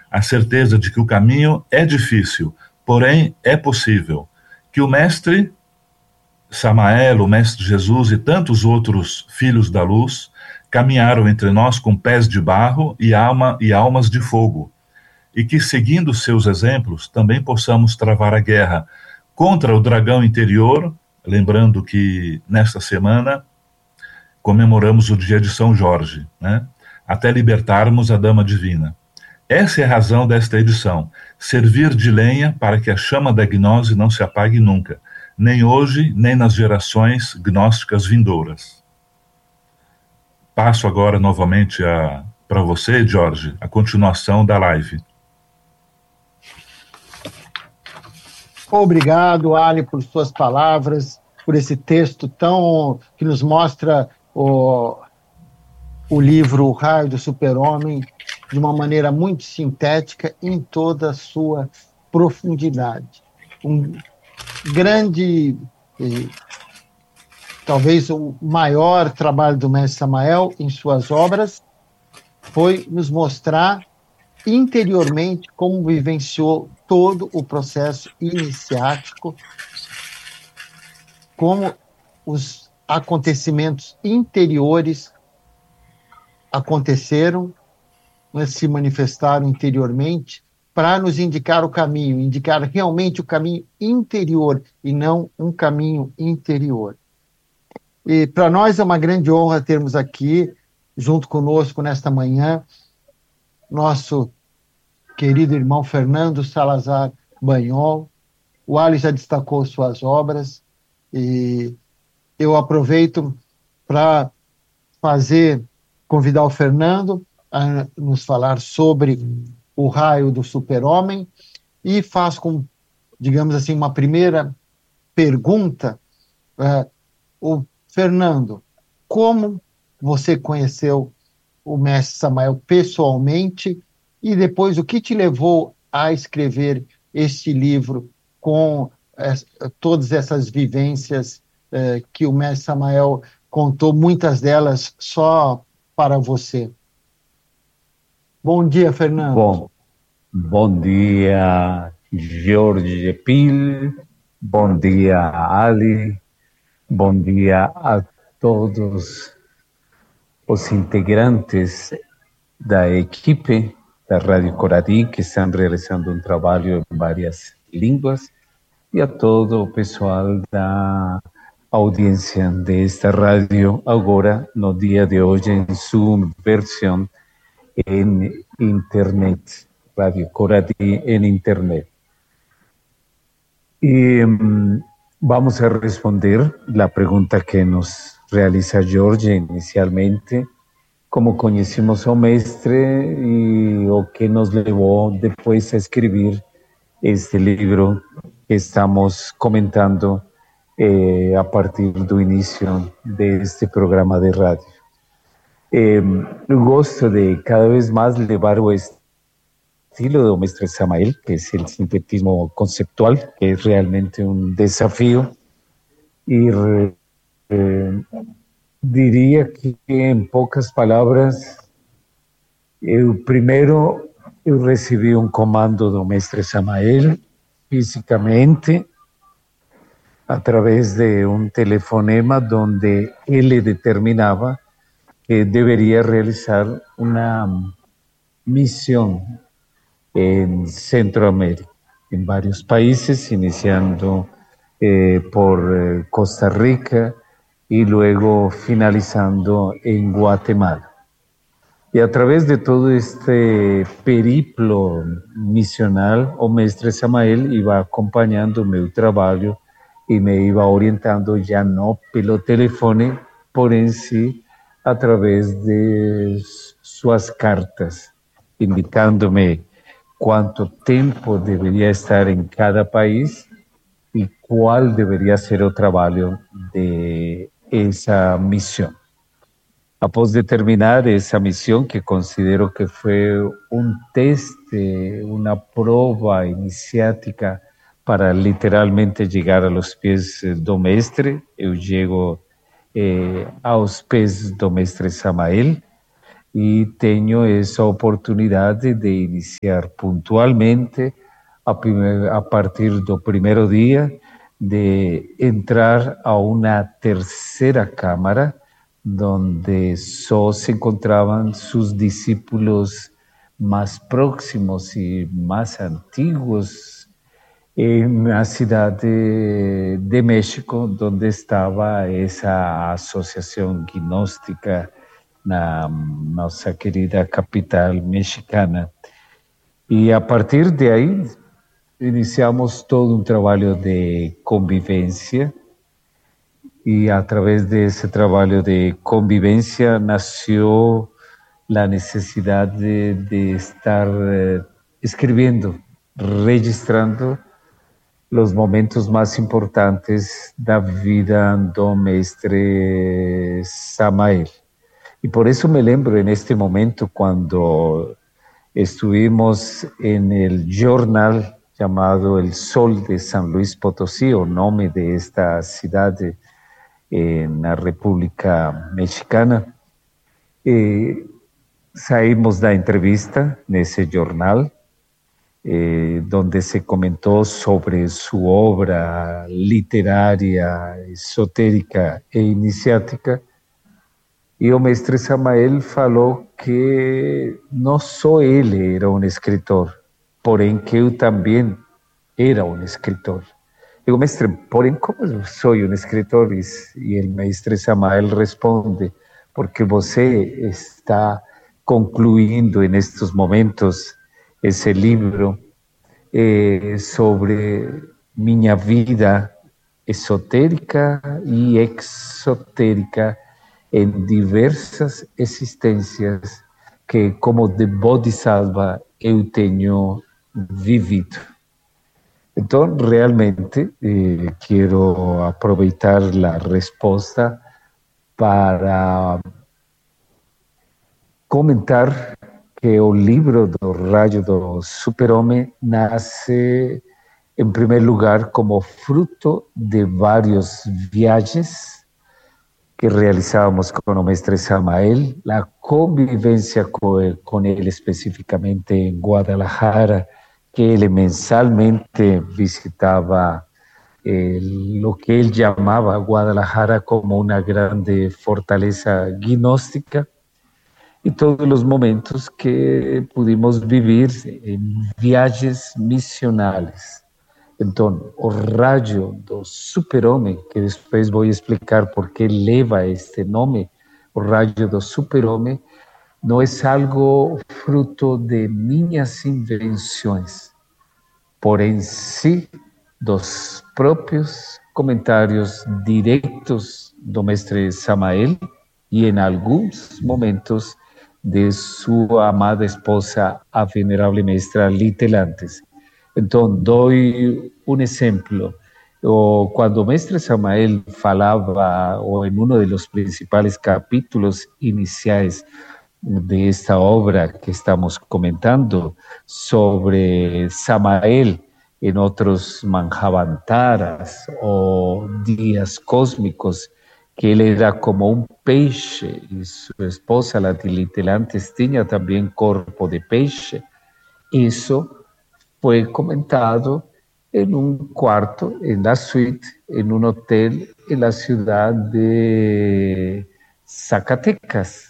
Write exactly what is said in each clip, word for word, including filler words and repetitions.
a certeza de que o caminho é difícil, porém é possível, que o Mestre Samael, o Mestre Jesus e tantos outros filhos da luz caminharam entre nós com pés de barro e, alma, e almas de fogo, e que, seguindo seus exemplos, também possamos travar a guerra contra o dragão interior, lembrando que nesta semana comemoramos o dia de São Jorge, né? Até libertarmos a Dama Divina. Essa é a razão desta edição, servir de lenha para que a chama da gnose não se apague nunca, nem hoje, nem nas gerações gnósticas vindouras. Passo agora novamente para você, Jorge, a continuação da live. Obrigado, Ali, por suas palavras, por esse texto tão que nos mostra o, o livro O Raio do Super-Homem de uma maneira muito sintética em toda a sua profundidade. Um grande, eh, talvez o maior trabalho do Mestre Samael em suas obras foi nos mostrar interiormente como vivenciou todo o processo iniciático, como os acontecimentos interiores aconteceram, mas se manifestaram interiormente para nos indicar o caminho, indicar realmente o caminho interior e não um caminho interior. E para nós é uma grande honra termos aqui, junto conosco nesta manhã, nosso querido irmão Fernando Salazar Banhol. O Ali já destacou suas obras e eu aproveito para fazer, convidar o Fernando a nos falar sobre O Raio do Super-Homem e faço, com, digamos assim, uma primeira pergunta. Uh, o Fernando, como você conheceu o Mestre Samael pessoalmente e depois o que te levou a escrever este livro com es, todas essas vivências uh, que o Mestre Samael contou, muitas delas só para você? Bom dia, Fernando. Bom, bom dia, Jorge Pil. Bom dia, Ali. Bom dia a todos os integrantes da equipe da Rádio Coradi, que estão realizando um trabalho em várias línguas, e a todo o pessoal da audiência desta rádio, agora, no dia de hoje, em sua versão en internet, Radio Coradi en internet. Y um, vamos a responder la pregunta que nos realiza Jorge inicialmente, cómo conocimos ao mestre y o que nos llevó después a escribir este libro que estamos comentando eh, a partir do inicio de este programa de radio. Eh, gosto de cada vez más levar o estilo do Mestre Samael, que es el sintetismo conceptual, que es realmente un desafío, y eh, diría que en pocas palabras, eu primeiro eu recebi um comando do Mestre Samael fisicamente a través de un telefonema donde ele determinaba que debería realizar una misión en Centroamérica, en varios países, iniciando eh, por eh, Costa Rica y luego finalizando en Guatemala. Y a través de todo este periplo misional, o Mestre Samael iba acompañando mi trabajo y me iba orientando ya no pelo teléfono, por en sí, a través de suas cartas, indicándome cuánto tiempo debería estar en cada país y cuál debería ser el trabajo de esa misión. Após de terminar esa misión, que considero que fue un test, una prueba iniciática para literalmente llegar a los pies do mestre, eu llego Eh, aos pés do Mestre Samael, e tenho essa oportunidade de iniciar pontualmente a, primeir, a partir do primeiro dia, de entrar a uma terceira câmara, donde só se encontravam seus discípulos mais próximos e mais antigos, na cidade de México, onde estava essa associação gnóstica, na nossa querida capital mexicana. E a partir de aí, iniciamos todo um trabalho de convivência, e a través desse trabalho de convivência nasceu a necessidade de, de estar eh, escrevendo, registrando os momentos mais importantes da vida do mestre Samael. E por isso me lembro neste momento quando estuvimos no jornal chamado El Sol de San Luis Potosí, o nome desta cidade eh, na República Mexicana. E saímos da entrevista nesse jornal, eh, donde se comentou sobre sua obra literária, esotérica e iniciática. E o mestre Samael falou que não só ele era um escritor, porém que eu também era um escritor. Digo, mestre, porém, como eu sou um escritor? E o mestre Samael responde, porque você está concluindo nestes momentos esse livro eh, sobre minha vida esotérica e exotérica, em diversas existências que, como de Bodhisattva, eu tenho vivido. Então, realmente, eh, quero aproveitar a resposta para comentar que o livro do Rayo do Super-Homem nasce, em primeiro lugar, como fruto de várias viagens que realizávamos com o mestre Samael, a convivência com ele, com ele especificamente em Guadalajara, que ele mensalmente visitava eh, o que ele chamava Guadalajara como uma grande fortaleza gnóstica, e todos os momentos que pudimos viver em viagens missionais. Então, o raio do super-homem, que depois vou explicar por que leva este nome, o raio do super-homem, não é algo fruto de minhas invenções, porém sim dos próprios comentários diretos do mestre Samael e em alguns momentos de sua amada esposa, a venerável mestra Litelantes. Então, dou um exemplo. Quando o mestre Samael falava, ou em um dos principais capítulos iniciais de esta obra que estamos comentando, sobre Samael em outros Manjavantaras, ou dias cósmicos, que ele era como um peixe, e sua esposa, a Litelantes, tinha também corpo de peixe. Isso foi comentado em um quarto, em la suite, em um hotel em la cidade de Zacatecas.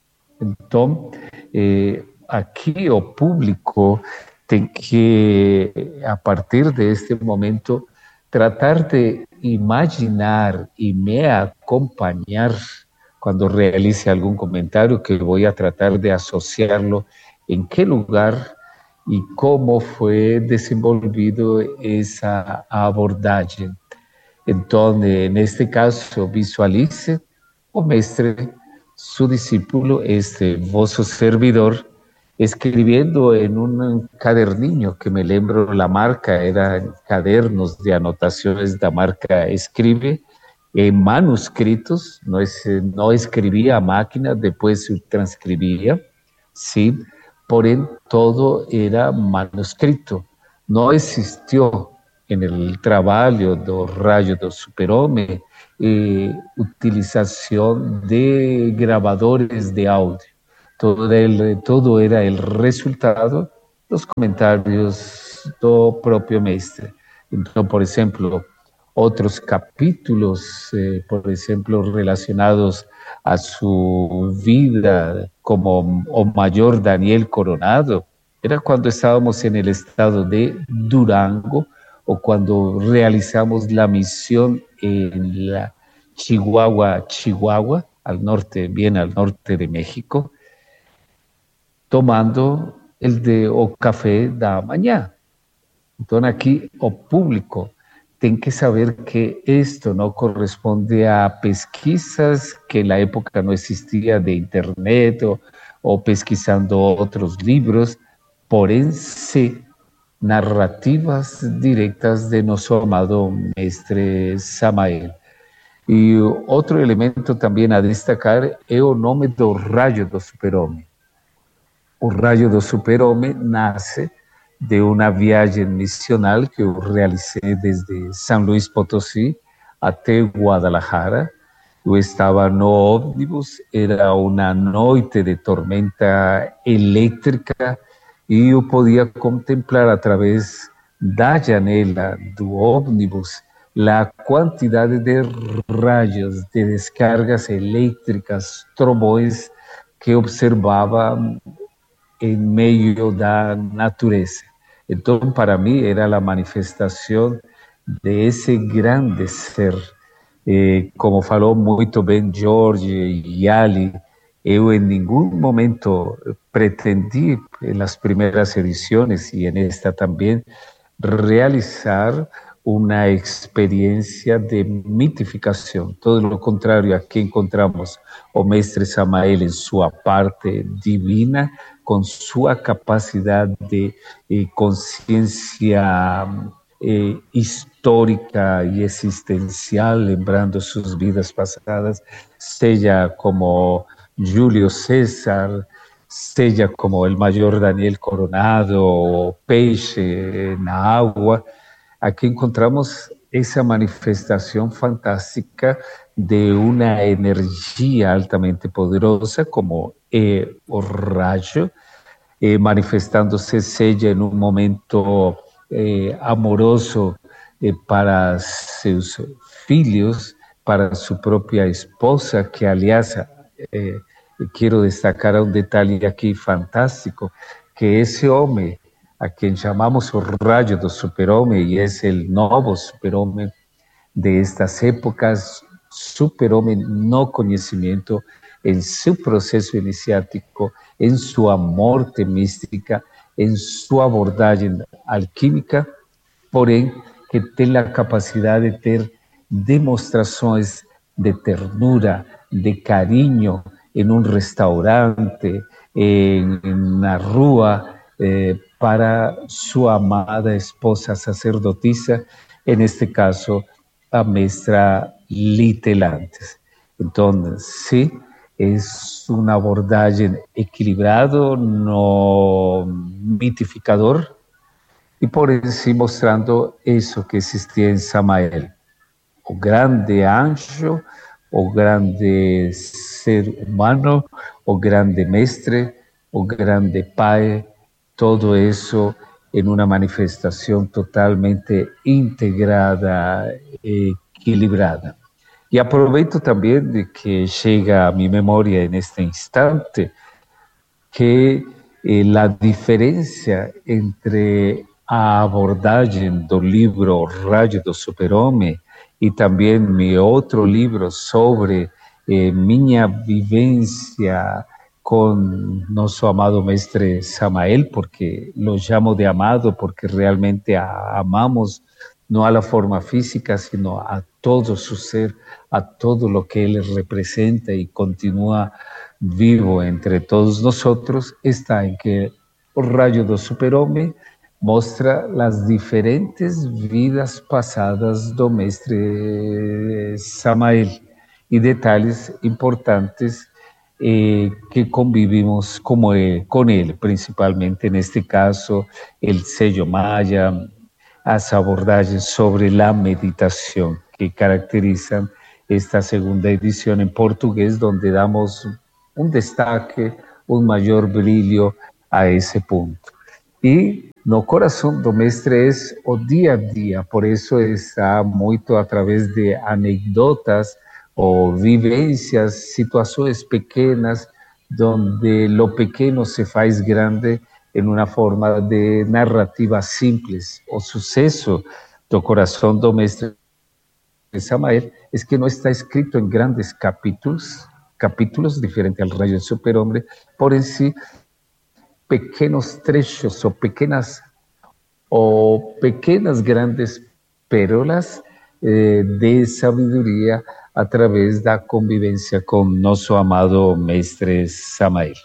Então, eh, aqui o público tem que, a partir deste momento, tratar de imaginar e me acompanhar quando realice algum comentário, que vou tratar de associá-lo em que lugar e como foi desenvolvido essa abordagem. Então, neste caso, visualize o mestre, seu discípulo, este vosso servidor, escrevendo em um caderninho, que me lembro, a marca era cadernos de anotações da marca Escribe, em manuscritos, não, não escrevia a máquina, depois se transcrevia, sim, porém todo era manuscrito. Não existiu no trabalho do Rayo do Super-Homem eh, utilização de gravadores de áudio. todo era el, todo era el resultado dos comentarios do propio mestre. Então, por exemplo, outros capítulos, eh, por exemplo, relacionados a sua vida como o maior Daniel Coronado, era quando estávamos en el estado de Durango o cuando realizamos la misión en la Chihuahua, Chihuahua, al norte, bien al norte de México, tomando el de o café da manhã. Então, aqui, o público tem que saber que esto no corresponde a pesquisas que en la época no existía de internet o, o pesquisando otros libros, porém, sí, narrativas directas de nuestro amado mestre Samael. E outro elemento também a destacar é o nome do raio do super-homem. O raio do super-homem nasce de uma viagem missional que eu realicei desde São Luís Potosí até Guadalajara. Eu estava no ônibus, era uma noite de tormenta elétrica e eu podia contemplar através da janela do ônibus a quantidade de raios, de descargas elétricas, trovões que observava em meio da natureza. Então, para mim, era a manifestação de esse grande ser. Eh, como falou muito bem Jorge e Ali, eu em nenhum momento pretendi, nas primeiras edições e nesta também, realizar uma experiência de mitificação. Todo o contrário, aqui encontramos o mestre Samael em sua parte divina, com sua capacidade de eh, consciência eh, histórica e existencial, lembrando suas vidas passadas, seja como Júlio César, seja como o maior Daniel Coronado, o peixe na água. Aqui encontramos essa manifestação fantástica de uma energia altamente poderosa, como é o raio, eh, manifestando-se seja em um momento eh, amoroso eh, para seus filhos, para sua própria esposa, que, aliás, eh, quero destacar um detalhe aqui fantástico, que esse homem, a quem chamamos o raio do super-homem, e é o novo super-homem de estas épocas, super-homem no conhecimento, em seu processo iniciático, em sua morte mística, em sua abordagem alquímica, porém, que tem a capacidade de ter demonstrações de ternura, de carinho, em um restaurante, em, na rua, eh, para sua amada esposa sacerdotisa, neste caso, a mestra Litelantes. Então, sim, é uma abordagem equilibrada, no mitificador, e por isso mostrando isso que existia em Samael. O grande anjo, o grande ser humano, o grande mestre, o grande pai, todo isso em uma manifestação totalmente integrada e equilibrada. E aproveito também de que chega a minha memória neste instante que eh, a diferença entre a abordagem do livro O Raio do Super-Homem e também meu outro livro sobre eh, minha vivência com nosso amado mestre Samael, porque lo chamo de amado, porque realmente a amamos não a forma física, sino a todo su ser, a todo lo que ele representa e continua vivo entre todos nosotros, está en que o rayo do super-homem mostra as diferentes vidas passadas do mestre Samael e detalhes importantes eh, que convivimos como él, con él, principalmente neste caso, el sello maya, as abordagens sobre a meditação que caracterizam esta segunda edição em português, onde damos um destaque un mayor brilho a ese punto. E no coração do mestre é o dia a dia, por isso está muito através de anedotas ou vivências, situações pequenas, donde lo pequeno se faz grande em uma forma de narrativa simples. O sucesso do coração do mestre Samael é que não está escrito em grandes capítulos, capítulos diferente ao Rayo del Superhombre, por em si pequenos trechos ou pequenas ou pequenas grandes pérolas eh, de sabedoria através da convivência com nosso amado mestre Samael.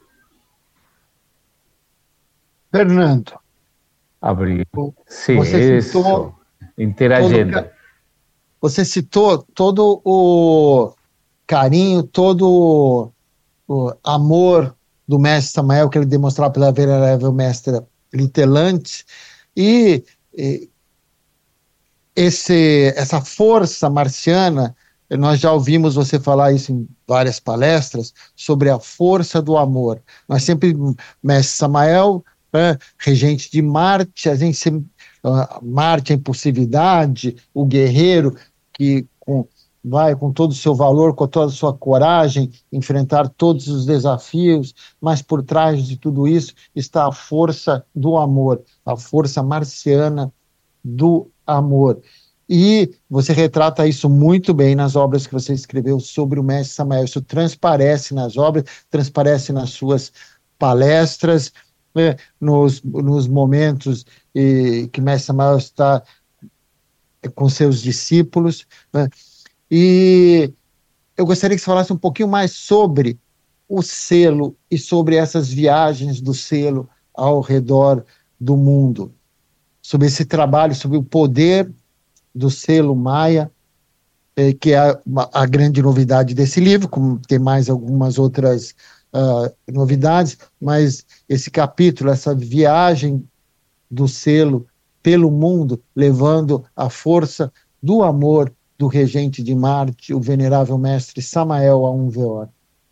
Fernando, Abriu. Sim, você isso. citou Interagindo. todo, você citou todo o carinho, todo o amor do mestre Samael que ele demonstrava pela venerável mestra Litelante, e, e esse, essa força marciana, nós já ouvimos você falar isso em várias palestras, sobre a força do amor. Nós sempre, mestre Samael, né, regente de Marte, a gente sempre, uh, Marte, a impulsividade, o guerreiro que com, vai com todo o seu valor, com toda a sua coragem, enfrentar todos os desafios, mas por trás de tudo isso está a força do amor, a força marciana do amor. E você retrata isso muito bem nas obras que você escreveu sobre o mestre Samael. Isso transparece nas obras, transparece nas suas palestras, né, nos, nos momentos eh, que o mestre Samael está com seus discípulos, né? E eu gostaria que você falasse um pouquinho mais sobre o selo e sobre essas viagens do selo ao redor do mundo, sobre esse trabalho, sobre o poder do selo Maia, eh, que é a, a grande novidade desse livro, como tem mais algumas outras uh, novidades, mas esse capítulo, essa viagem do selo pelo mundo, levando a força do amor do regente de Marte, o venerável mestre Samael Aun Weor.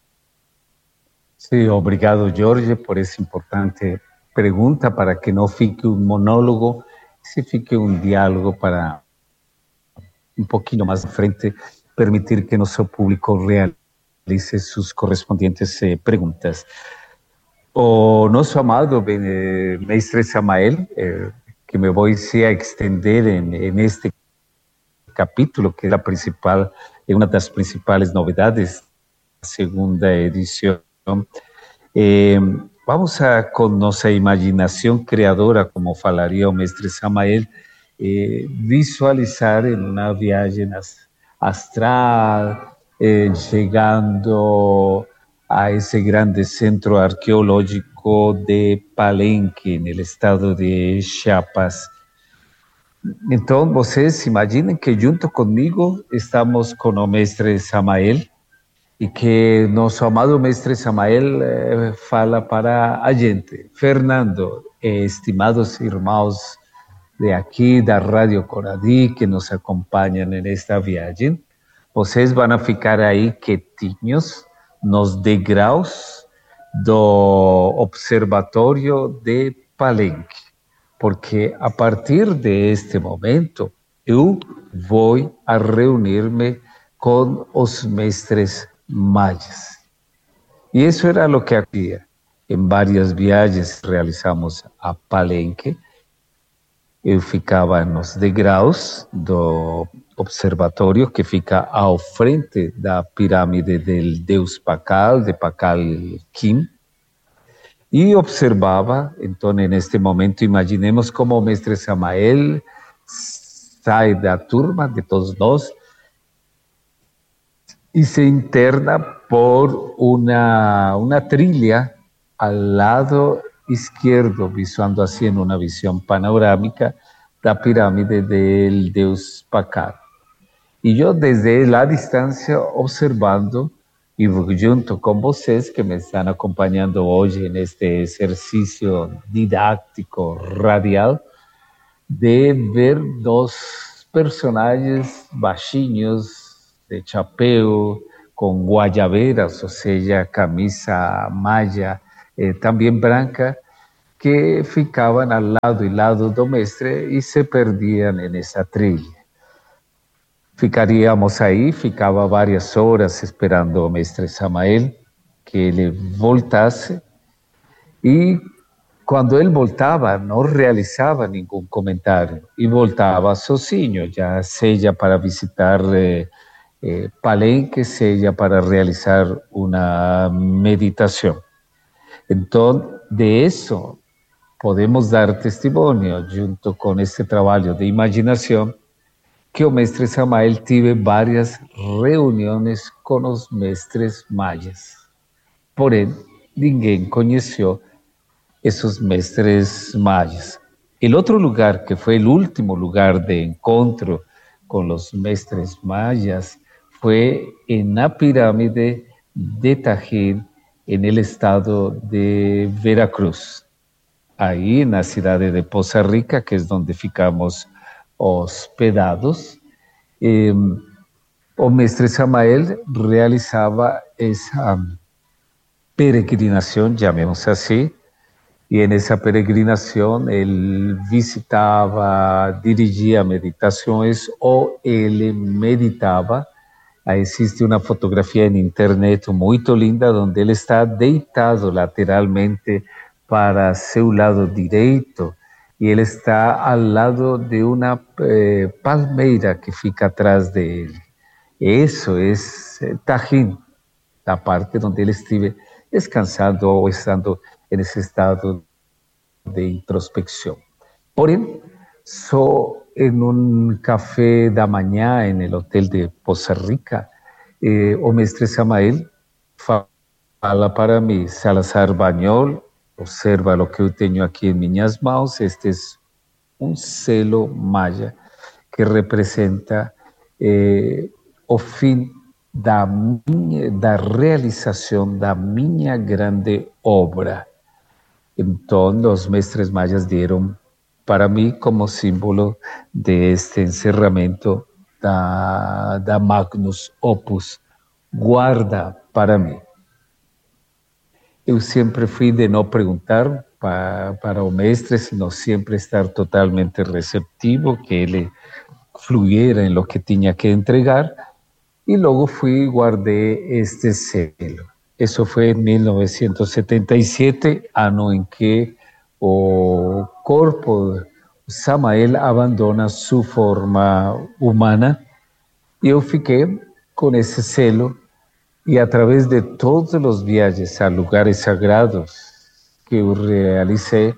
Sim, obrigado, Jorge, por essa importante pergunta, para que não fique um monólogo, se fique um diálogo para um pouquinho mais à frente permitir que nosso público realize suas correspondentes eh, perguntas. O nosso amado eh, mestre Samael, eh, que me vou se a extender em, em este capítulo, que é a principal, é uma das principais novidades da segunda edição. Eh, vamos a, com nossa imaginação criadora, como falaria o mestre Samael, eh, visualizar em uma viagem astral, eh, chegando a esse grande centro arqueológico de Palenque, no estado de Chiapas. Então, vocês imaginem que junto comigo estamos com o mestre Samael e que nosso amado mestre Samael eh, fala para a gente: Fernando, eh, estimados irmãos de aqui da Rádio Coradi que nos acompanham nesta viagem, vocês vão ficar aí quietinhos nos degraus do Observatório de Palenque, porque a partir deste momento eu vou a reunir-me com os mestres maias. E isso era o que havia. Em várias viagens realizamos a Palenque. Eu ficava nos degraus do observatório, que fica ao frente da pirâmide do deus Pacal, de Pacal Kim, e observava. Então, neste momento, imaginemos como o mestre Samael sai da turma de todos nós e se interna por uma, uma trilha ao lado izquierdo, visuando assim en una visión panorámica la pirámide del Deus Pacal. Y yo desde la distancia observando y junto con vocês que me están acompañando hoy en este ejercicio didáctico radial, de ver dos personajes baixinhos de chapéu, con guayaberas, o sea, camisa malla, eh, também branca, que ficavam ao lado e lado do mestre e se perdiam nessa trilha. Ficaríamos aí, ficava várias horas esperando o mestre Samael que ele voltasse, e quando ele voltava não realizava nenhum comentário e voltava sozinho, já seja para visitar eh, eh, palenque, seja para realizar uma meditação. Então, de isso podemos dar testemunho, junto com esse trabalho de imaginação, que o mestre Samael tive várias reuniões com os mestres mayas. Porém, ninguém conheceu esses mestres mayas. O outro lugar, que foi o último lugar de encontro com os mestres mayas, foi na pirâmide de Tajín, en el estado de Veracruz, aí na cidade de Poza Rica, que é onde ficamos hospedados. Eh, o mestre Samael realizava essa peregrinação, chamemos assim, e nessa peregrinação ele visitava, dirigia meditações ou ele meditava. Existe uma fotografia na internet muito linda, onde ele está deitado lateralmente para seu lado direito e ele está ao lado de uma eh, palmeira que fica atrás dele. Isso é Tajín, a parte onde ele estive descansando ou estando nesse estado de introspecção. Porém, só em um café da manhã no hotel de Poza Rica, eh, o mestre Samael fala para mim: Salazar Bañol, observa o que eu tenho aqui em minhas mãos, este é um selo maya que representa eh, o fim da, minha, da realização da minha grande obra. Então, os mestres mayas deram para mim como símbolo de este encerramento da, da Magnus Opus, guarda para mim. Eu sempre fui de não perguntar para, para o mestre, sino sempre estar totalmente receptivo, que ele fluíra em lo que tinha que entregar, e logo fui e guardei este selo. Isso foi em mil novecentos e setenta e sete, ano em que o corpo Samael abandona sua forma humana, e eu fiquei com esse selo, e através de todos os viagens a lugares sagrados que eu realizei,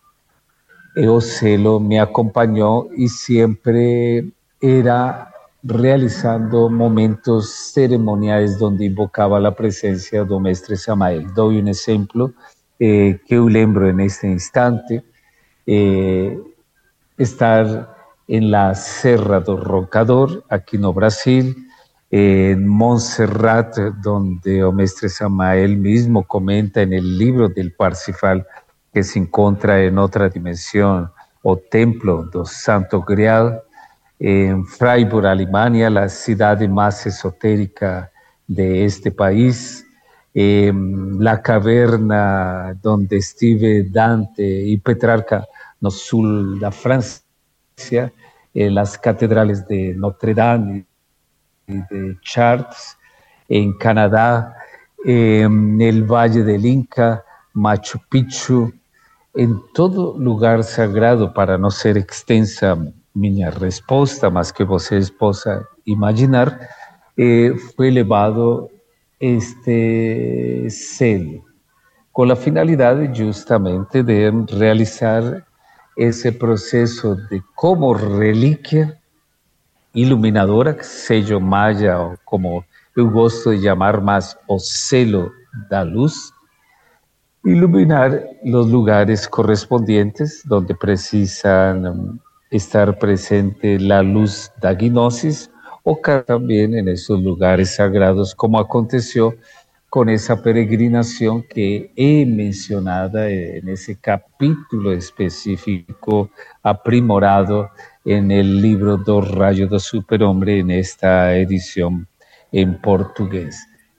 o selo me acompanhou e sempre era realizando momentos cerimoniais onde invocava a presença do mestre Samael. Dou um exemplo eh, que eu lembro neste instante, eh, estar em la Serra do Roncador, aqui no Brasil, en Montserrat, donde o mestre Samael mismo comenta en el libro del Parsifal que se encuentra en otra dimensión, o templo do Santo Grial, en Freiburg, Alemania, la ciudad más esotérica de este país, en la caverna donde estive Dante y Petrarca, no sul da Francia, en las catedrales de Notre Dame de Chartres, en Canadá, en el Valle del Inca, Machu Picchu, en todo lugar sagrado, para não ser extensa minha resposta, mas que vocês possam imaginar, eh, foi levado este selo, com a finalidade justamente de realizar esse processo de como relíquia iluminadora, seja maya ou como eu gosto de chamar mais o selo da luz, iluminar os lugares correspondientes onde precisam estar presente a luz da gnosis, ou também nesses lugares sagrados, como aconteceu com essa peregrinação que é mencionada nesse capítulo específico aprimorado en el libro do Rayo do Superhombre, en esta edición en portugués.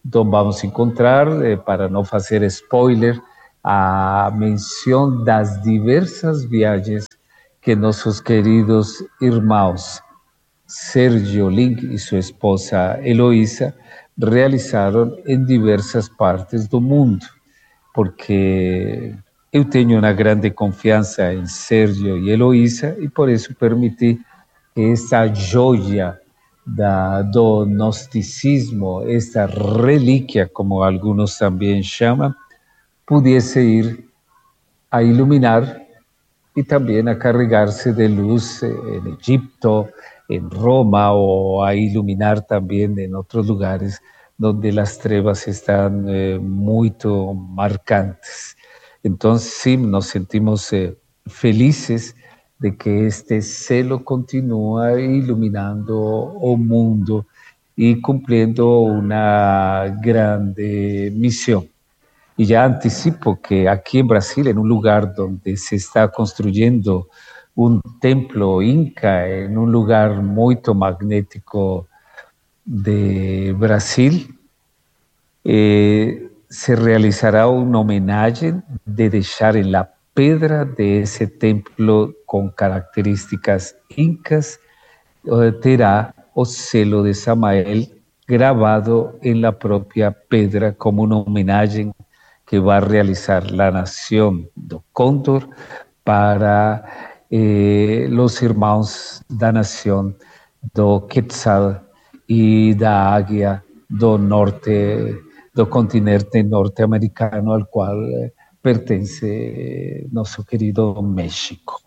Então vamos encontrar, eh, para não fazer spoiler, a menção das diversas viagens que nossos queridos irmãos Sérgio Link e sua esposa Eloísa realizaram em diversas partes do mundo, porque eu tenho uma grande confiança em Sérgio e Eloísa e por isso permiti que essa joia da, do gnosticismo, esta relíquia, como alguns também chamam, pudesse ir a iluminar e também a carregar-se de luz em Egipto, em Roma, ou a iluminar também em outros lugares onde as trevas estão eh, muito marcantes. Então, sim, nos sentimos eh, felizes de que este selo continua iluminando o mundo e cumprindo uma grande missão. E já anticipo que aqui em Brasil, em um lugar onde se está construindo um templo inca, em um lugar muito magnético de Brasil, eh, se realizará uma homenagem de deixar em la pedra de ese templo com características incas, eh, terá o selo de Samael gravado em la própria pedra como uma homenagem que va a realizar la nación do Cóndor para eh, los hermanos da nación do Quetzal y da Águia do norte, do continente norte-americano, al cual eh, pertence eh, nuestro querido México.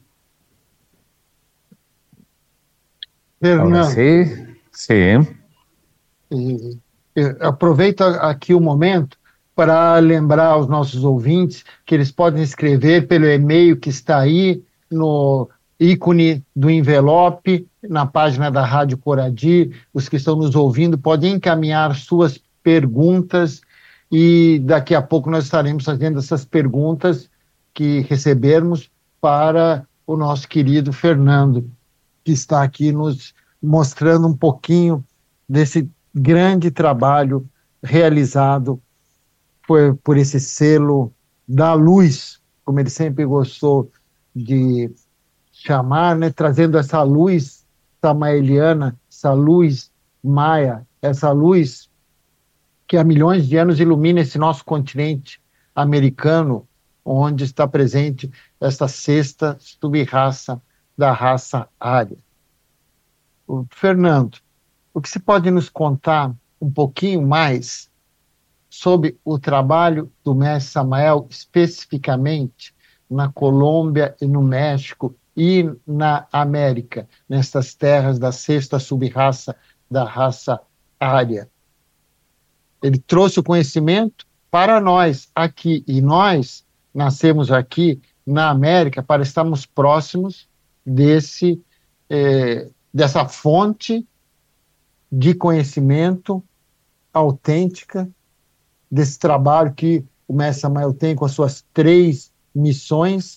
Fernando, Ahora sí, sí. e, e, aproveito aqui o momento para lembrar aos nossos ouvintes que eles podem escrever pelo e-mail que está aí no ícone do envelope, na página da Rádio Coradi. Os que estão nos ouvindo podem encaminhar suas perguntas e daqui a pouco nós estaremos fazendo essas perguntas que recebermos para o nosso querido Fernando, que está aqui nos mostrando um pouquinho desse grande trabalho realizado por, por esse selo da luz, como ele sempre gostou de chamar, né? Trazendo essa luz samaeliana, essa luz maia, essa luz que há milhões de anos ilumina esse nosso continente americano, onde está presente essa sexta sub-raça da raça ária. O Fernando, o que você pode nos contar um pouquinho mais sobre o trabalho do mestre Samael, especificamente na Colômbia e no México e na América, nestas terras da sexta sub-raça da raça ária? Ele trouxe o conhecimento para nós aqui, e nós nascemos aqui na América para estarmos próximos desse, eh, dessa fonte de conhecimento autêntica, desse trabalho que o mestre Samael tem com as suas três missões,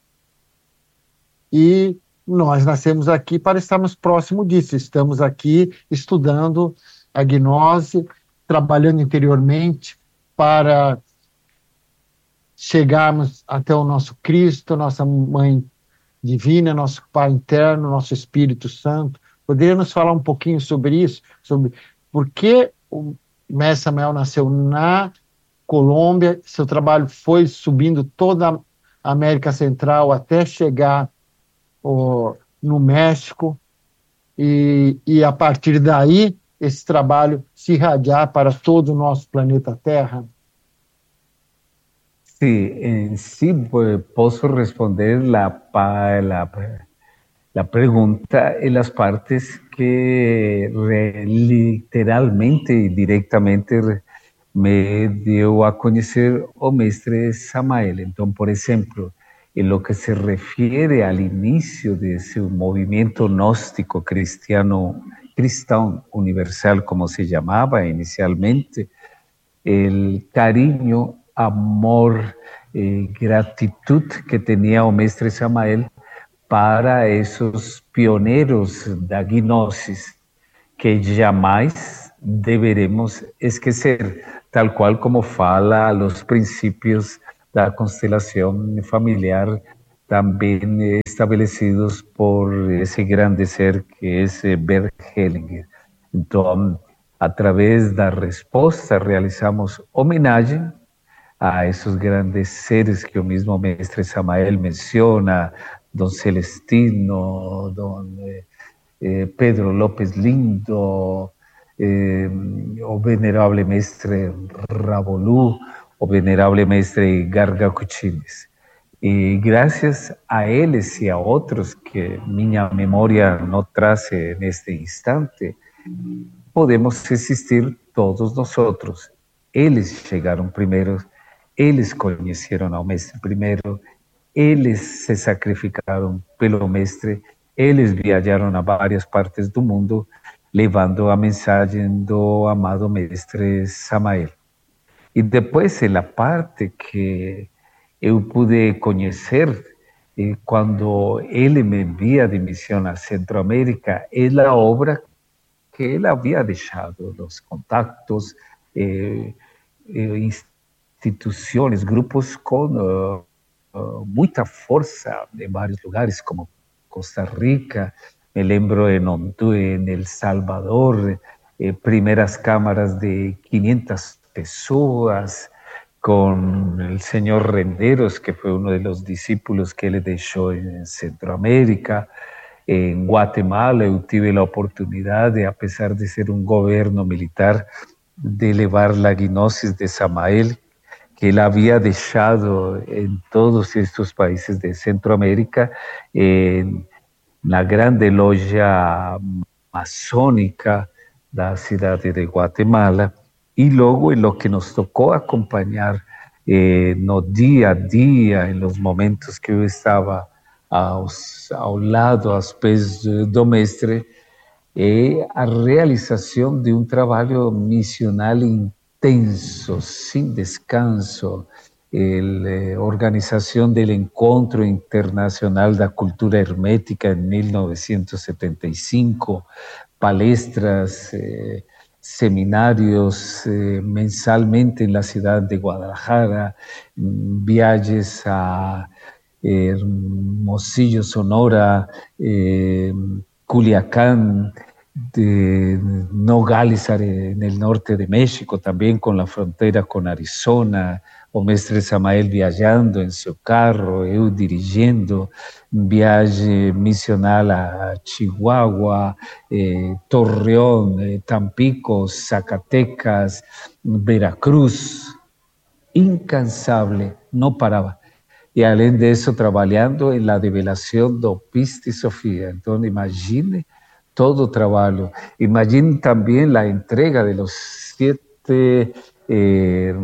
e nós nascemos aqui para estarmos próximos disso. Estamos aqui estudando a gnose, trabalhando interiormente para chegarmos até o nosso Cristo, nossa Mãe Divina, nosso Pai interno, nosso Espírito Santo. Poderia nos falar um pouquinho sobre isso? Sobre por que o mestre Samael nasceu na Colômbia, seu trabalho foi subindo toda a América Central até chegar oh, no México, e, e a partir daí esse trabalho se irradiar para todo o nosso planeta Terra? Sí, en sí pues, puedo responder la, la, la pregunta en las partes que re, literalmente y directamente me dio a conocer o mestre Samael. Entonces, por ejemplo, en lo que se refiere al inicio de ese movimiento gnóstico cristiano, cristão universal, como se llamaba inicialmente, el cariño, amor, eh, gratitud que tenía o mestre Samael para esos pioneros da gnosis que jamais deveremos esquecer, tal qual como fala los princípios da constelação familiar, também estabelecidos por esse grande ser que é Bert Hellinger. Então, através da resposta, realizamos homenagem a esses grandes seres que o mesmo mestre Samael menciona, Dom Celestino, Dom eh, Pedro López Lindo, eh, o venerável mestre Ravolú, o venerável mestre Garga Cuchines. E graças a eles e a outros que minha memória não traz neste instante, podemos existir todos nós outros. Eles chegaram primeiro, eles conheceram ao mestre primeiro, eles se sacrificaram pelo mestre, eles viajaram a várias partes do mundo, levando a mensagem do amado mestre Samael. E depois, a parte que eu pude conhecer, eh, quando ele me envia de missão a Centroamérica, é a obra que ele havia deixado, os contactos, eh, eh, instituições, grupos com uh, uh, muita força em vários lugares, como Costa Rica, me lembro em Honduras, em El Salvador, eh, primeiras câmaras de quinhentas pessoas, con el señor Renderos, que fue uno de los discípulos que él dejó en Centroamérica. En Guatemala yo tuve la oportunidad de, a pesar de ser un gobierno militar, de elevar la gnosis de Samael, que él había dejado en todos estos países de Centroamérica, en la grande logia masónica de la ciudad de Guatemala. Y luego en lo que nos tocó acompañar eh, no día a día, en los momentos que yo estaba aos, ao lado, aos pés do mestre, é a realização de um trabalho missional intenso, sem descanso, a eh, organização do Encontro Internacional da Cultura Hermética em mil novecentos e setenta e cinco, palestras, eh, seminarios eh, mensalmente en la ciudad de Guadalajara, viajes a eh, Hermosillo, Sonora, eh, Culiacán, de Nogales en el norte de México, también con la frontera con Arizona, o mestre Samael viajando en su carro, eu dirigiendo, viaje misional a Chihuahua, eh, Torreón, eh, Tampico, Zacatecas, Veracruz, incansable, no paraba. Y além de eso, trabajando en la develación do Pista y Sofía. Entonces, imagine todo trabajo. Imagine también la entrega de los siete eh,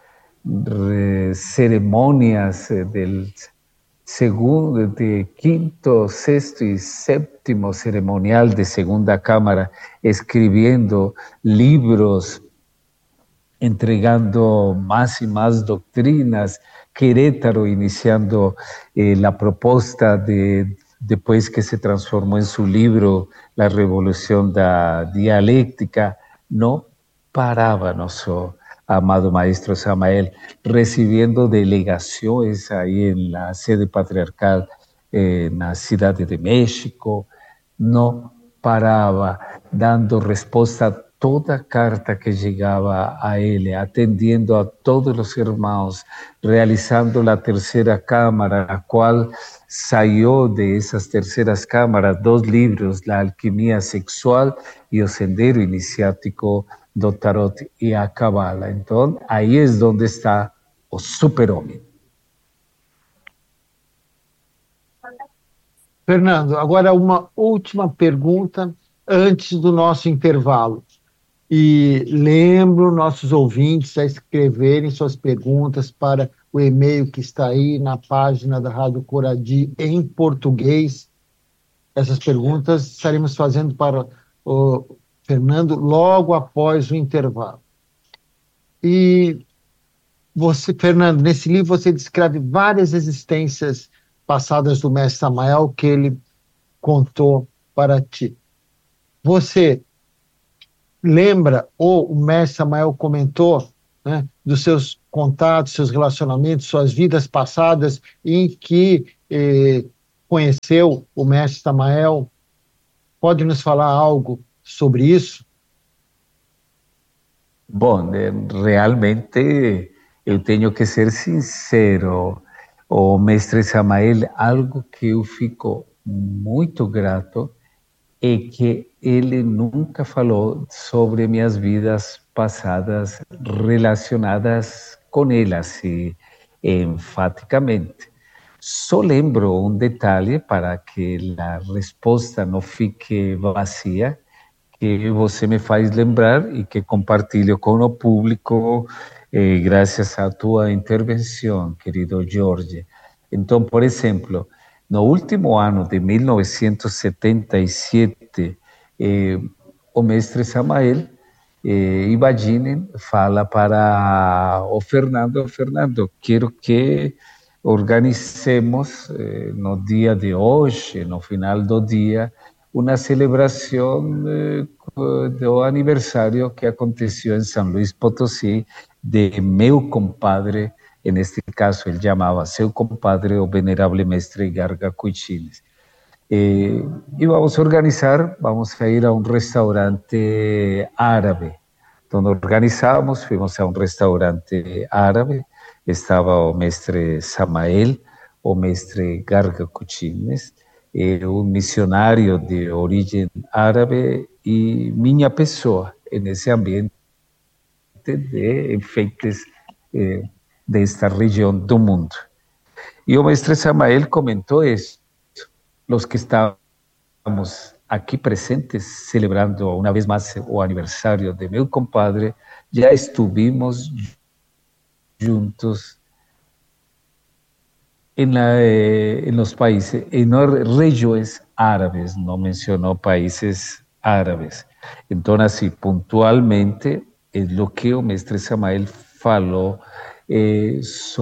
ceremonias del segundo, de quinto, sexto y séptimo ceremonial de Segunda Cámara, escribiendo libros, entregando más y más doctrinas. Querétaro iniciando eh, la propuesta de, después que se transformó en su libro La Revolución da Dialéctica, no paraba nuestro amado maestro Samael, recibiendo delegaciones ahí en la sede patriarcal eh, en la Ciudad de México, no paraba, dando respuesta a toda carta que llegaba a él, atendiendo a todos los hermanos, realizando la tercera cámara, la cual salió de esas terceras cámaras dos libros, La Alquimia Sexual y El Sendero Iniciático do Tarot y a Cabala. Entonces, ahí es donde está o super-homem. Fernando, agora uma última pergunta antes do nosso intervalo. E lembro nossos ouvintes a escreverem suas perguntas para o e-mail que está aí na página da Rádio Coradi em português. Essas perguntas estaremos fazendo para o Fernando logo após o intervalo. E você, Fernando, nesse livro você descreve várias existências passadas do mestre Samael que ele contou para ti. Você lembra, ou o mestre Samael comentou, né, dos seus contatos, seus relacionamentos, suas vidas passadas, em que eh, conheceu o mestre Samael? Pode nos falar algo sobre isso? Bom, eh, realmente eu tenho que ser sincero, o mestre Samael, algo que eu fico muito grato é que ele nunca falou sobre minhas vidas passadas relacionadas com ele, assim, enfaticamente. Só lembro um detalhe para que a resposta não fique vazia, que você me faz lembrar e que compartilho com o público, eh, graças à tua intervenção, querido Jorge. Então, por exemplo, no último ano de mil novecentos e setenta e sete, eh, o mestre Samael, eh, imaginem, fala para o Fernando, Fernando, quero que organicemos eh, no dia de hoje, no final do dia, uma celebração eh, do aniversário que aconteceu em São Luís Potosí de meu compadre, neste caso ele chamava seu compadre, o venerável mestre Garga Cuichines. Eh, e vamos a organizar, vamos a ir a um restaurante árabe. Então organizamos, fomos a um restaurante árabe, estava o mestre Samael, o mestre Garga Cuchines, eh, um missionário de origem árabe e minha pessoa nesse ambiente de enfeites eh, desta região do mundo. E o mestre Samael comentou isso. Os que estávamos aqui presentes celebrando uma vez mais o aniversário de meu compadre, já estivemos juntos en, la, eh, en los países, en las regiones árabes, no mencionó países árabes. Entonces, así, puntualmente, es lo que o mestre Samael falou eh,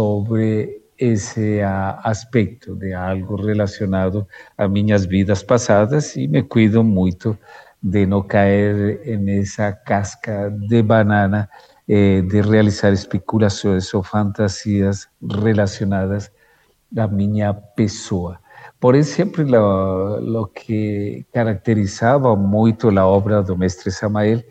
sobre esse uh, aspecto de algo relacionado a minhas vidas passadas e me cuido muito de não cair nessa casca de banana eh, de realizar especulações ou fantasias relacionadas a minha pessoa. Por exemplo, lo, lo que caracterizava muito a obra do mestre Samael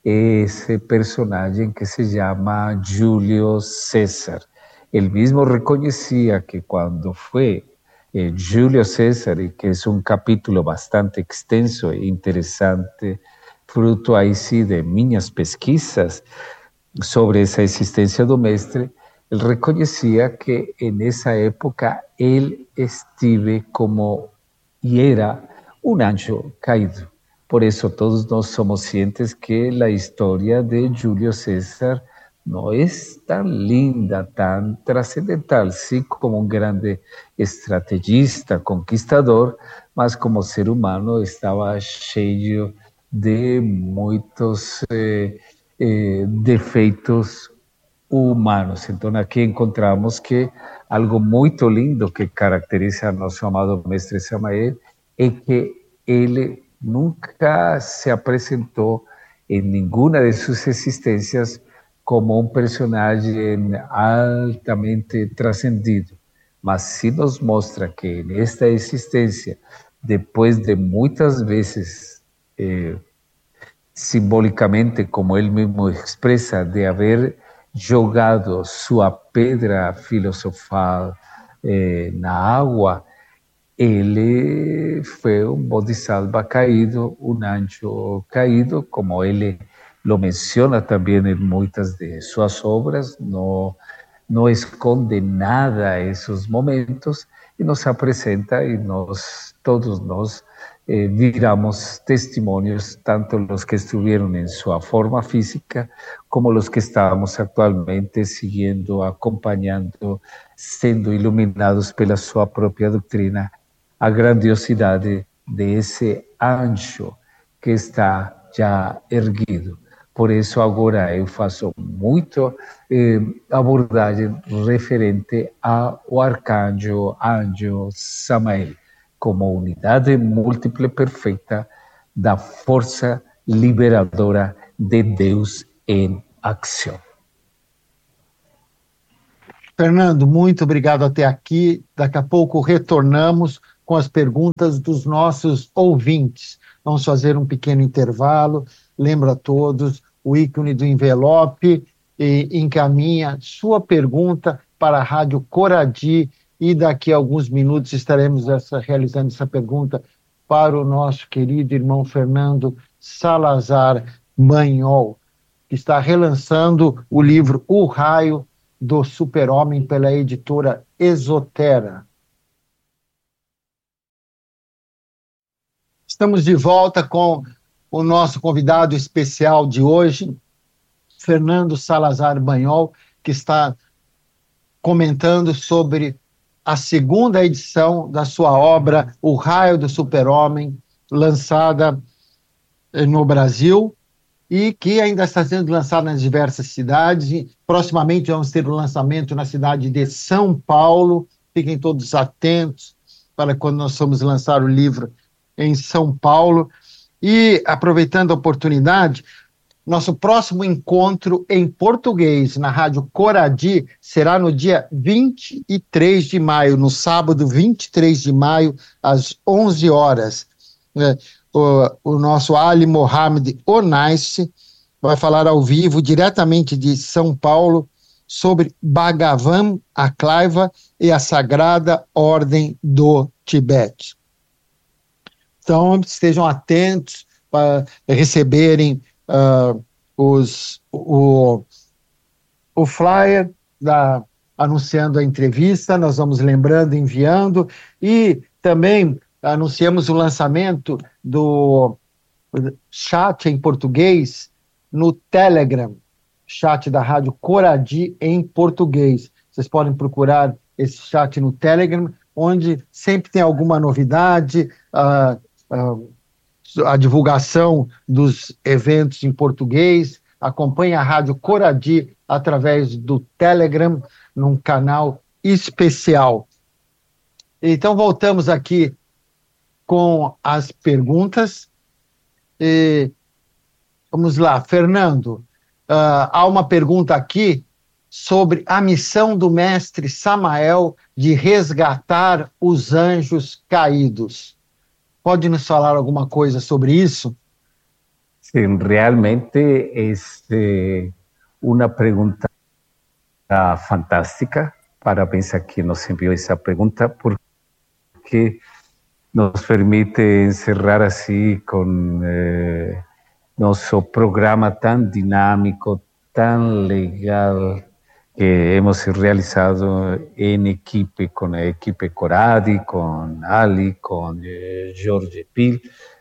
é esse personagem que se chama Júlio César. Él mismo reconocía que cuando fue eh, Julio César, y que es un capítulo bastante extenso e interesante, fruto ahí sí de minhas pesquisas sobre esa existencia do mestre, él reconocía que en esa época él estuve como y era un anjo caído. Por eso todos nós somos cientes que la historia de Julio César no es tan linda, tan trascendental, sí como un grande estrategista, conquistador, mas como ser humano estaba cheio de muitos eh, eh, defeitos humanos. Então aqui encontramos que algo muito lindo que caracteriza a nosso amado mestre Samael é que ele nunca se apresentou em nenhuma de suas existências como um personagem altamente trascendido, mas se nos mostra que nesta existência, depois de muitas vezes, eh, simbolicamente, como ele mesmo expressa, de haver jogado sua pedra filosofal eh, na água, ele foi um bodhisattva caído, um anjo caído, como ele lo menciona também em muitas de suas obras, não, não esconde nada a esses momentos e nos apresenta e nós, todos nós, eh, viramos testemunhos, tanto os que estiveram em sua forma física, como os que estamos atualmente seguindo, acompanhando, sendo iluminados pela sua própria doutrina, a grandiosidade desse anjo que está já erguido. Por isso, agora eu faço muito eh, abordagem referente ao arcanjo, anjo Samael, como unidade múltiple perfeita da força liberadora de Deus em ação. Fernando, muito obrigado até aqui. Daqui a pouco retornamos com as perguntas dos nossos ouvintes. Vamos fazer um pequeno intervalo. Lembro a todos o ícone do envelope e encaminha sua pergunta para a Rádio Coradi e daqui a alguns minutos estaremos essa, realizando essa pergunta para o nosso querido irmão Fernando Salazar Banhol, que está relançando o livro O Raio do Super-Homem pela editora Exotera. Estamos de volta com o nosso convidado especial de hoje, Fernando Salazar Banhol, que está comentando sobre a segunda edição da sua obra O Raio do Super-Homem, lançada no Brasil e que ainda está sendo lançada nas diversas cidades. E proximamente vamos ter o lançamento na cidade de São Paulo. Fiquem todos atentos para quando nós formos lançar o livro em São Paulo. E, aproveitando a oportunidade, nosso próximo encontro em português na Rádio Coradi será no dia vinte e três de maio, no sábado vinte e três de maio, às onze horas. É, o, o nosso Ali Mohamed Onais vai falar ao vivo, diretamente de São Paulo, sobre Bhagavan Aklaiva e a Sagrada Ordem do Tibete. Então, estejam atentos para receberem uh, os, o, o flyer da, anunciando a entrevista. Nós vamos lembrando, enviando, e também anunciamos o lançamento do chat em português no Telegram, chat da Rádio Coradi em português. Vocês podem procurar esse chat no Telegram, onde sempre tem alguma novidade, uh, uh, a divulgação dos eventos em português. Acompanhe a Rádio Coradi através do Telegram, num canal especial. Então, voltamos aqui com as perguntas. E, vamos lá, Fernando, uh, há uma pergunta aqui sobre a missão do mestre Samael de resgatar os anjos caídos. Pode nos falar alguma coisa sobre isso? Sim, realmente é uma pergunta fantástica. Parabéns a quem nos enviou essa pergunta, porque nos permite encerrar assim com eh, nosso programa tão dinâmico, tão legal, que hemos realizado em equipe, com a equipe Coradi, com Ali, com eh, Jorge Pil.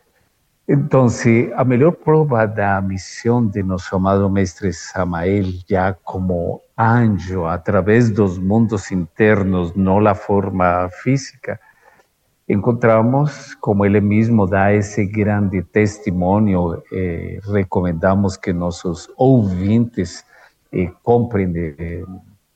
Então, a melhor prova da missão de nosso amado mestre Samael, já como anjo, através dos mundos internos, não a forma física, encontramos, como ele mesmo dá esse grande testemunho, eh, recomendamos que nossos ouvintes eh, comprem, eh,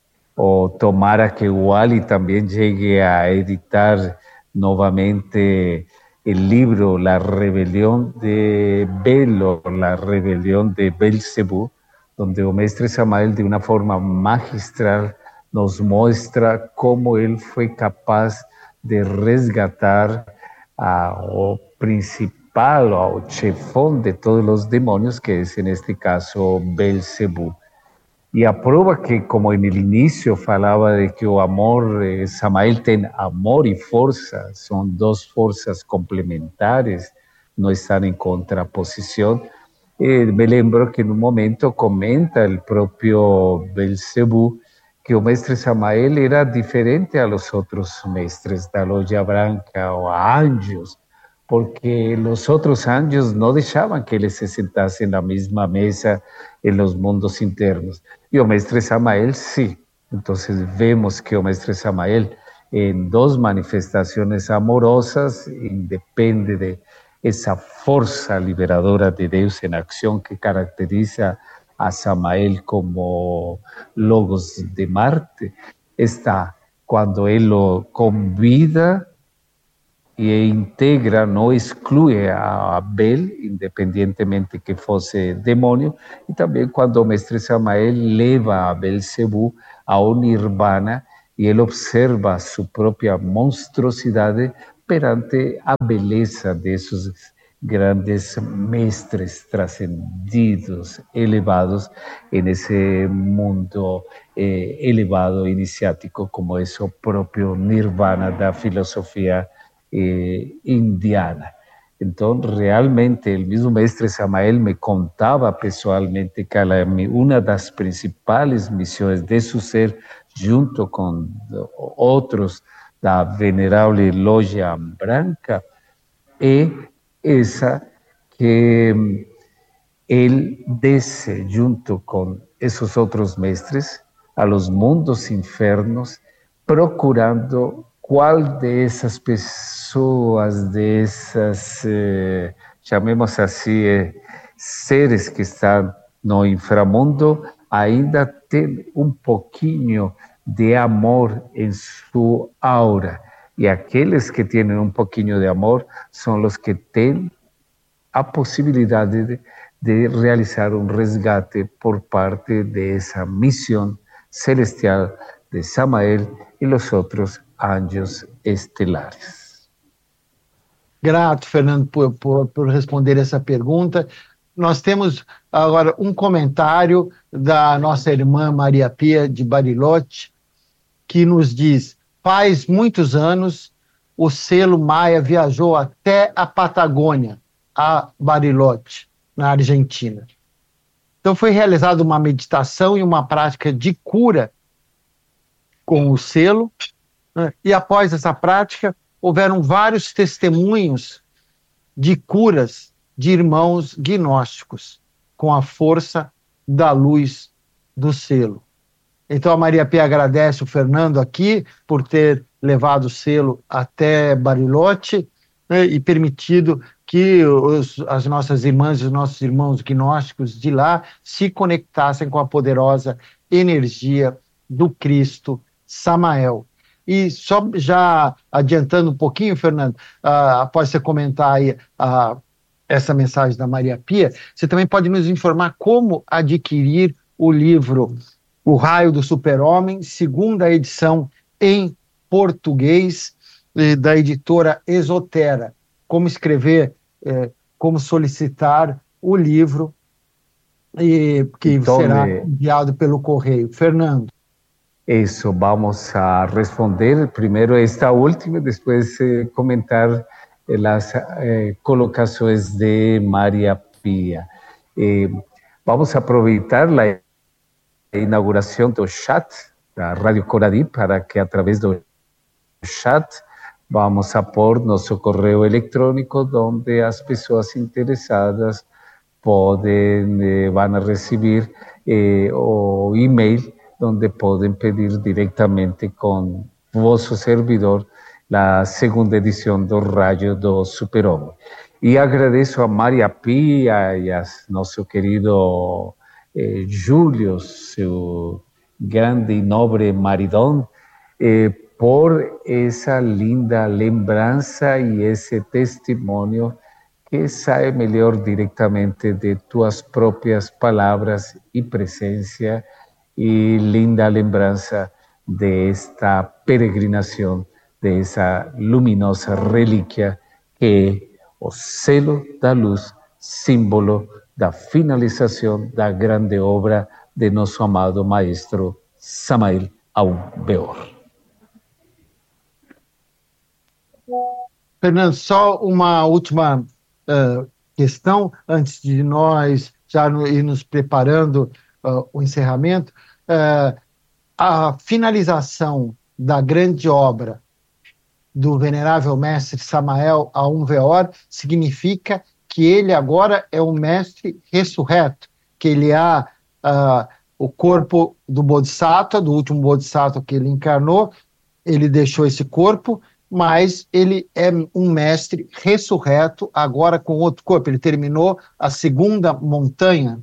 ou tomara que o Ali também chegue a editar novamente o livro La Rebelión de Belo, La Rebelión de Belcebú, onde o mestre Samael, de uma forma magistral, nos mostra como ele foi capaz de resgatar ao principal, ao chefão de todos os demônios, que é, neste caso, Belcebú. E a prova que, como no início falava de que o amor, eh, Samael tem amor e força, são duas forças complementares, não estão em contraposição. Eh, me lembro que, no momento, comenta o próprio Belcebú que o mestre Samael era diferente a los outros mestres da loja branca ou a anjos, porque os outros anjos não deixavam que eles se sentassem na mesma mesa em los mundos internos. E o mestre Samael, sim. Então, vemos que o mestre Samael, em duas manifestações amorosas, independe de essa força liberadora de Deus em ação que caracteriza a Samael como Logos de Marte, está quando ele o convida e integra, não exclui a Abel, independentemente que fosse demônio, e também quando o mestre Samael leva a Belzebu ao nirvana, e ele observa sua própria monstruosidade perante a beleza desses grandes mestres trascendidos, elevados nesse mundo eh, elevado iniciático, como é o próprio nirvana da filosofia eh, indiana. Então, realmente, o mesmo mestre Samael me contava pessoalmente que uma das principais missões de seu ser, junto com outros da venerável Loja Branca, é essa que ele desce junto com esses outros mestres a los mundos infernos, procurando qual dessas pessoas, dessas, eh, chamemos assim, eh, seres que estão no inframundo, ainda tem um pouquinho de amor em sua aura. E aqueles que têm um pouquinho de amor são os que têm a possibilidade de, de realizar um resgate por parte dessa missão celestial de Samael e os outros anjos estelares. Grato, Fernando, por, por, por responder essa pergunta. Nós temos agora um comentário da nossa irmã Maria Pia de Bariloche, que nos diz: faz muitos anos o selo Maia viajou até a Patagônia, a Bariloche, na Argentina. Então foi realizada uma meditação e uma prática de cura com o selo, né? E após essa prática houveram vários testemunhos de curas de irmãos gnósticos com a força da luz do selo. Então a Maria Pia agradece o Fernando aqui por ter levado o selo até Bariloche, né, e permitido que os, as nossas irmãs e os nossos irmãos gnósticos de lá se conectassem com a poderosa energia do Cristo Samael. E só já adiantando um pouquinho, Fernando, uh, após você comentar aí uh, essa mensagem da Maria Pia, você também pode nos informar como adquirir o livro O Raio do Super-Homem, segunda edição em português, eh, da editora Esotera. Como escrever, eh, como solicitar o livro, eh, que então, será enviado pelo correio. Fernando. Isso, vamos a responder primeiro esta última, depois eh, comentar as eh, colocações de Maria Pia. Eh, vamos aproveitar a inauguração do chat da Rádio Coradi para que, através do chat, vamos a pôr nosso correio eletrônico, onde as pessoas interessadas podem, eh, vão a receber eh, o e-mail, onde podem pedir diretamente com vosso servidor a segunda edição do Raio do Super-Homem. E agradeço a Maria Pia e a nosso querido eh, Júlio, seu grande e nobre maridão, eh, por essa linda lembrança e esse testemunho que sai melhor diretamente de tuas próprias palavras e presença, e linda lembrança desta peregrinação, dessa luminosa relíquia que é o selo da luz, símbolo da finalização da grande obra de nosso amado maestro Samael Aún-Weor. Fernando, só uma última uh, questão, antes de nós já no, ir nos preparando uh, o encerramento. Uh, a finalização da grande obra do venerável mestre Samael Aún-Weor significa que ele agora é um mestre ressurreto, que ele há uh, o corpo do Bodhisattva, do último Bodhisattva que ele encarnou, ele deixou esse corpo, mas ele é um mestre ressurreto, agora com outro corpo. Ele terminou a segunda montanha.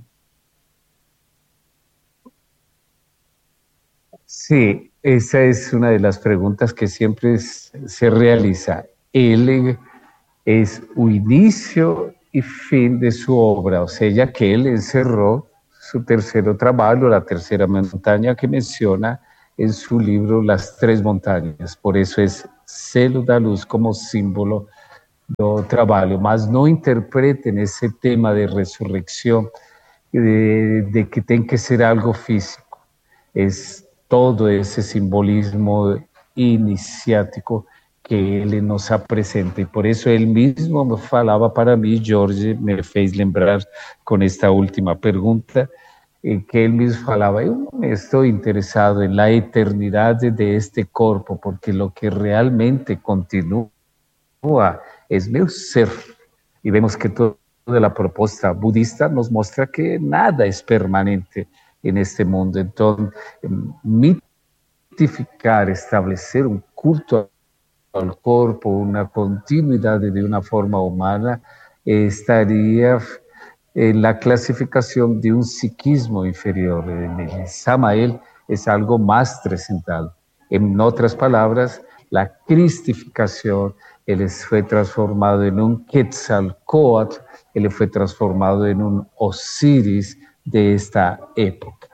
Sí, esa es una de las preguntas que siempre se realiza. ele é o início e fim de sua obra, ou seja, que ele encerrou seu terceiro trabalho, a terceira montanha que menciona em seu livro Las Três Montanhas. Por isso é selo da luz como símbolo do trabalho, mas não interpretem esse tema de ressurreição de, de que tem que ser algo físico. É todo esse simbolismo iniciático que ele nos apresenta. E por isso ele mesmo falava para mim, Jorge me fez lembrar com esta última pergunta, que ele mesmo falava, eu estou interessado na eternidade deste corpo, porque o que realmente continua é meu ser. E vemos que toda a proposta budista nos mostra que nada é permanente neste mundo. Então, mitificar, estabelecer um culto ao corpo, uma continuidade de uma forma humana, estaria na classificação de um psiquismo inferior. En Samael é algo mais transcendental. Em outras palavras, a cristificação, ele foi transformado em um Quetzalcóatl, ele foi transformado em um Osíris desta época.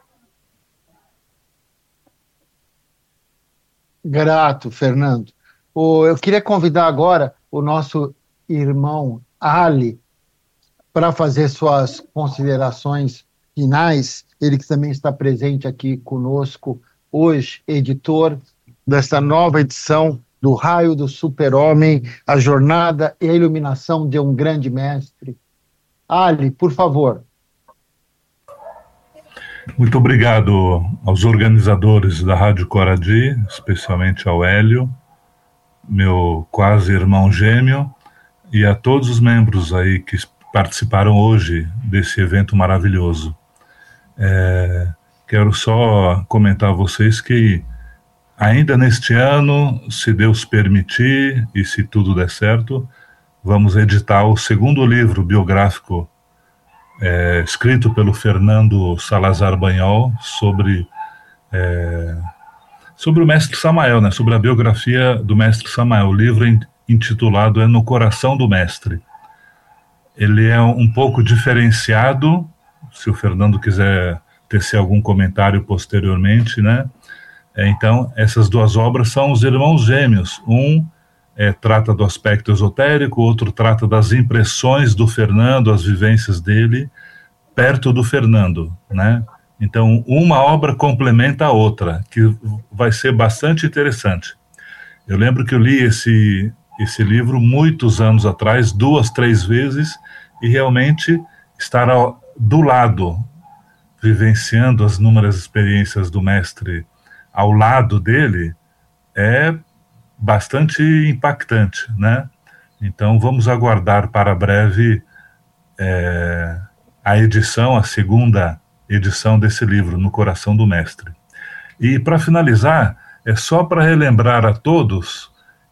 Grato, Fernando. Eu queria convidar agora o nosso irmão Ali para fazer suas considerações finais, ele que também está presente aqui conosco hoje, editor dessa nova edição do Raio do Super-Homem, a jornada e a iluminação de um grande mestre. Ali, por favor. Muito obrigado aos organizadores da Rádio Coradi, especialmente ao Hélio, meu quase irmão gêmeo, e a todos os membros aí que participaram hoje desse evento maravilhoso. É, quero só comentar a vocês que ainda neste ano, se Deus permitir e se tudo der certo, vamos editar o segundo livro biográfico é, escrito pelo Fernando Salazar Banhol sobre, é, sobre o mestre Samael, né, sobre a biografia do mestre Samael. O livro intitulado é No Coração do Mestre. Ele é um pouco diferenciado, se o Fernando quiser tecer algum comentário posteriormente, né? Então, essas duas obras são os irmãos gêmeos. Um é, trata do aspecto esotérico, o outro trata das impressões do Fernando, as vivências dele, perto do Fernando, né? Então, uma obra complementa a outra, que vai ser bastante interessante. Eu lembro que eu li esse... esse livro muitos anos atrás, duas, três vezes, e realmente estar ao, do lado, vivenciando as inúmeras experiências do mestre ao lado dele, é bastante impactante, né? Então vamos aguardar para breve é, a edição, a segunda edição desse livro, No Coração do Mestre. E para finalizar, é só para relembrar a todos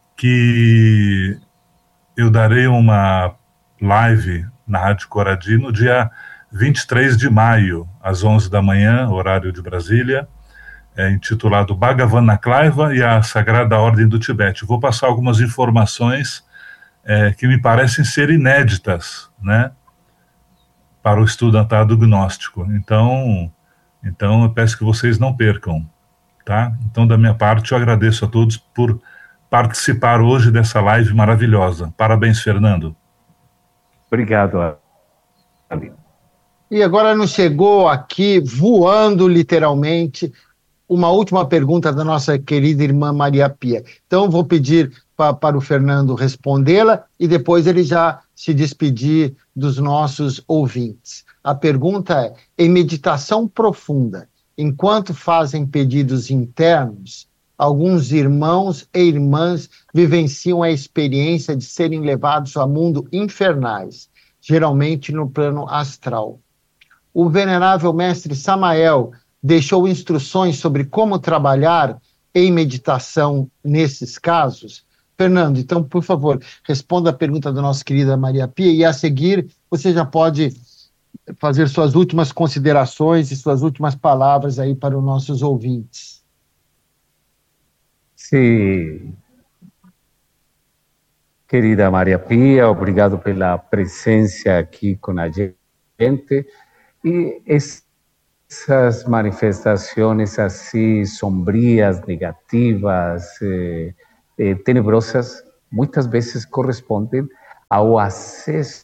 que eu darei uma live na Rádio Coradi no dia vinte e três de maio, às onze da manhã, horário de Brasília, é, intitulado Bhagavan Klaiva e a Sagrada Ordem do Tibete. Vou passar algumas informações é, que me parecem ser inéditas, né, para o estudantado gnóstico. Então, então eu peço que vocês não percam, tá? Então, da minha parte, eu agradeço a todos por participar hoje dessa live maravilhosa. Parabéns, Fernando. Obrigado, Ali. E agora nos chegou aqui, voando literalmente, uma última pergunta da nossa querida irmã Maria Pia. Então vou pedir pa, para o Fernando respondê-la e depois ele já se despedir dos nossos ouvintes. A pergunta é: em meditação profunda, enquanto fazem pedidos internos, alguns irmãos e irmãs vivenciam a experiência de serem levados a mundo infernais, geralmente no plano astral. O venerável mestre Samael deixou instruções sobre como trabalhar em meditação nesses casos? Fernando, então, por favor, responda a pergunta da nossa querida Maria Pia e a seguir você já pode fazer suas últimas considerações e suas últimas palavras aí para os nossos ouvintes. Sim. Querida Maria Pia, obrigado pela presença aqui com a gente. E essas manifestações assim sombrias, negativas, eh, eh, tenebrosas, muitas vezes correspondem ao acesso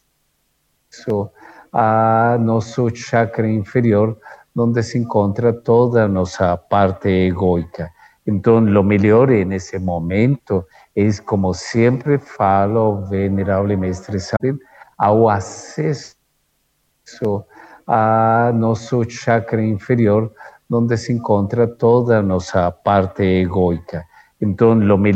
a nosso chakra inferior, onde se encontra toda a nossa parte egoica. Então, o melhor nesse momento é, como sempre falo, venerável mestre Sadin, ao acesso a nosso chakra inferior, onde se encontra toda a nossa parte egoica. Então, o melhor